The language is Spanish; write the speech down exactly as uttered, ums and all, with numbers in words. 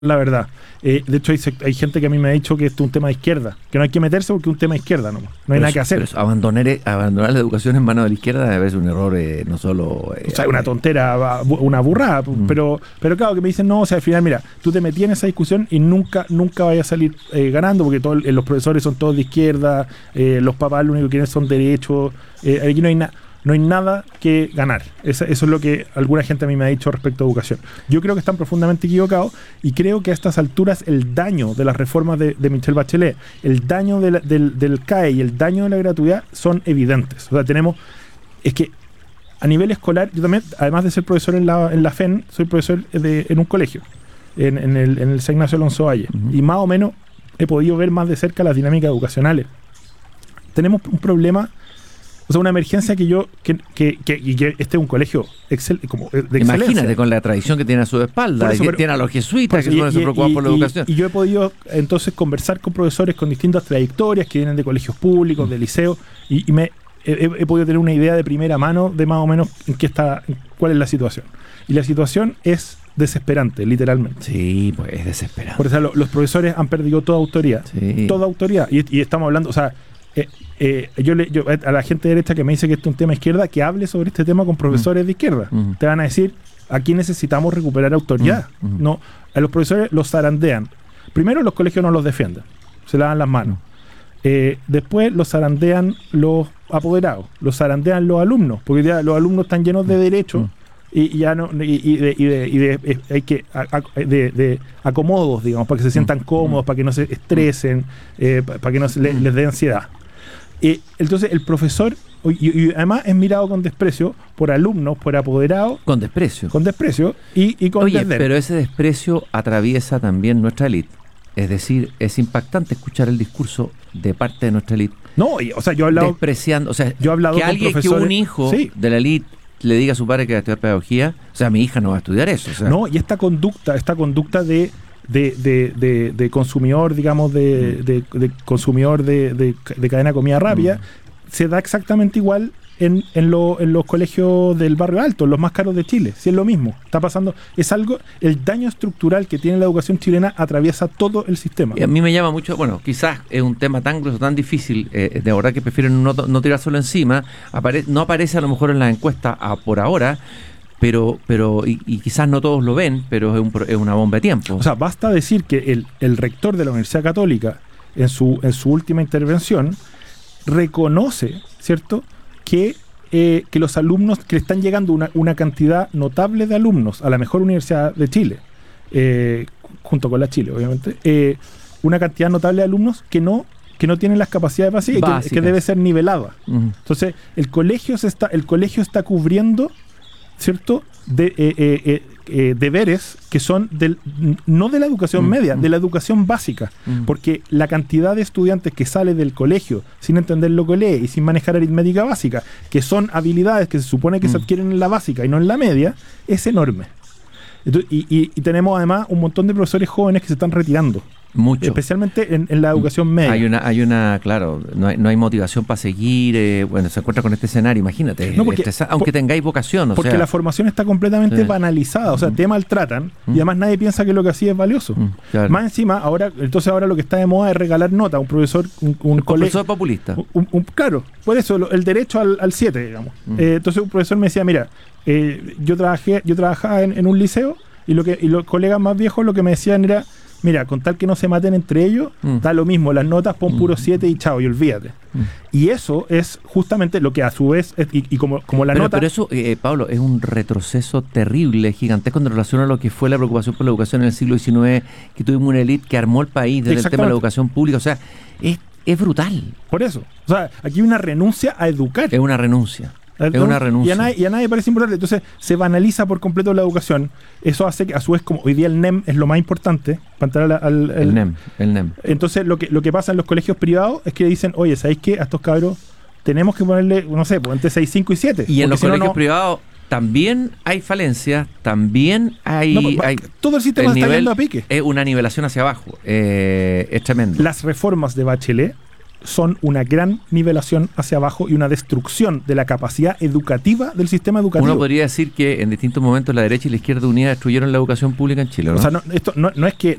la verdad. Eh, de hecho, hay, hay gente que a mí me ha dicho que esto es un tema de izquierda, que no hay que meterse porque es un tema de izquierda, no, no hay pero nada eso, que hacer. Pero abandonar, abandonar la educación en manos de la izquierda debe ser un error, eh, no solo... Eh, o sea, una tontera, una burrada, mm. pero pero claro, que me dicen, no, o sea, al final, mira, tú te metías en esa discusión y nunca nunca vayas a salir eh, ganando, porque todo, eh, los profesores son todos de izquierda, eh, los papás lo único que quieren son derechos, eh, aquí no hay nada. No hay nada que ganar. Eso, eso es lo que alguna gente a mí me ha dicho respecto a educación. Yo creo que están profundamente equivocados y creo que a estas alturas el daño de las reformas de, de Michelle Bachelet, el daño de la, del, del C A E y el daño de la gratuidad son evidentes. O sea, tenemos... Es que a nivel escolar, yo también, además de ser profesor en la, en la F E N, soy profesor de, en un colegio, en, en el, en el San Ignacio Alonso Valle. Uh-huh. Y más o menos he podido ver más de cerca las dinámicas educacionales. Tenemos un problema... O sea, una emergencia que yo, que, que, que, y que este es un colegio excel, como de excelencia. Imagínate, con la tradición que tiene a su espalda, eso, que pero, tiene a los jesuitas que y, se preocupan por la y, educación. Y yo he podido entonces conversar con profesores con distintas trayectorias que vienen de colegios públicos, mm. de liceos, y, y me he, he podido tener una idea de primera mano de más o menos en qué está, en cuál es la situación. Y la situación es desesperante, literalmente. Sí, pues es desesperante. Por eso lo, los profesores han perdido toda autoridad. Sí. Toda autoridad. Y, y estamos hablando, o sea, Eh, eh, yo, le, yo a la gente de derecha que me dice que esto es un tema de izquierda, que hable sobre este tema con profesores mm. de izquierda. Mm. Te van a decir, aquí necesitamos recuperar autoridad. Mm. No, a los profesores los zarandean. Primero los colegios no los defienden, se lavan las manos. Eh, después los zarandean los apoderados, los zarandean los alumnos, porque ya los alumnos están llenos de derechos. Y ya no y, y de, y de, y de eh, hay que a, a, de, de acomodos, digamos, para que se sientan cómodos, para que no se estresen, eh, para, para que no se le, les dé ansiedad. Eh, entonces el profesor y, y además es mirado con desprecio por alumnos, por apoderados, con desprecio, con desprecio y, y con Oye, desdén. Pero ese desprecio atraviesa también nuestra élite. Es decir, es impactante escuchar el discurso de parte de nuestra élite. No, y, o sea, yo he hablado despreciando, o sea, yo he hablado que con alguien profesores, que un hijo sí. de la élite le diga a su padre que va a estudiar pedagogía, o sea, mi hija no va a estudiar eso. O sea. No, y esta conducta, esta conducta de, de, de, de, de consumidor, digamos, de, mm. de, de consumidor de, de, de cadena de comida rápida, mm. se da exactamente igual en, en, lo, en los colegios del barrio alto, los más caros de Chile. Sí, es lo mismo. Está pasando, es algo, el daño estructural que tiene la educación chilena atraviesa todo el sistema. Y a mí me llama mucho, bueno, quizás es un tema tan grueso, tan difícil, eh, de verdad que prefieren no, no tirárselo encima, apare, no aparece a lo mejor en las encuestas a, por ahora, pero pero y, y quizás no todos lo ven, pero es, un, es una bomba de tiempo. O sea, basta decir que el, el rector de la Universidad Católica, en su, en su última intervención, reconoce, ¿cierto?, que, eh, que los alumnos, que le están llegando una, una cantidad notable de alumnos a la mejor universidad de Chile, eh, junto con la Chile, obviamente, eh, una cantidad notable de alumnos que no que no tienen las capacidades básicas y que, que debe ser nivelada. Uh-huh. Entonces, el colegio se está, el colegio está cubriendo, ¿cierto?, de eh, eh, eh, eh, deberes que son del, no de la educación mm, media, mm. de la educación básica, mm. porque la cantidad de estudiantes que sale del colegio sin entender lo que lee y sin manejar aritmética básica, que son habilidades que se supone que mm. se adquieren en la básica y no en la media, es enorme. Entonces, y, y, y tenemos además un montón de profesores jóvenes que se están retirando. Mucho. Especialmente en, en la educación media. Hay una, hay una, claro, no hay, no hay motivación para seguir, eh, bueno, se encuentra con este escenario, imagínate, no porque, este, aunque por, tengáis vocación. O porque sea, la formación está completamente sí. banalizada, o sea, mm. te maltratan mm. y además nadie piensa que lo que hacía es valioso. Mm, claro. Más encima, ahora, entonces ahora lo que está de moda es regalar nota a un profesor, un, un el colegio. profesor populista. Un, un, claro, por eso, lo, el derecho al siete, digamos. Mm. Eh, entonces un profesor me decía, mira, eh, yo trabajé, yo trabajaba en, en un liceo y lo que y los colegas más viejos lo que me decían era, mira, con tal que no se maten entre ellos, mm. da lo mismo, las notas pon puro siete y chao, y olvídate. Mm. Y eso es justamente lo que a su vez, es, y, y como, como la pero, nota... Pero eso, eh, Pablo, es un retroceso terrible, gigantesco en relación a lo que fue la preocupación por la educación en el siglo diecinueve, que tuvimos una élite que armó el país desde el tema de la educación pública, o sea, es, es brutal. Por eso, o sea, aquí hay una renuncia a educar. Es una renuncia. Es una renuncia. Y a, nadie, y a nadie parece importante. Entonces se banaliza por completo la educación. Eso hace que, a su vez, como hoy día el NEM es lo más importante para entrar al, al el, el NEM, el NEM. Entonces lo que lo que pasa en los colegios privados es que dicen, oye, ¿sabéis qué? A estos cabros tenemos que ponerle, no sé, pues entre seis, cinco y siete. Y en los si colegios no, no, privados también hay falencias, también hay, no, pues, hay... todo el sistema el está nivel, yendo a pique. Es una nivelación hacia abajo. Eh, es tremendo. Las reformas de Bachelet son una gran nivelación hacia abajo y una destrucción de la capacidad educativa del sistema educativo. Uno podría decir que en distintos momentos la derecha y la izquierda unida destruyeron la educación pública en Chile, ¿no? O sea, no, esto no, no es que